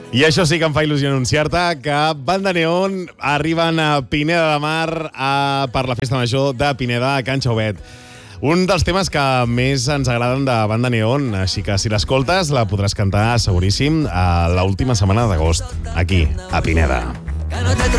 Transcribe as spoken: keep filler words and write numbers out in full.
I això sí que em fa il·lusió anunciar-te que Banda Neon arriben a Pineda de Mar a, per la festa major de Pineda a Can Xauvet. Un dels temes que més ens agraden de Banda Neon, així que si l'escoltes la podràs cantar seguríssim a l'última setmana d'agost, aquí, a Pineda.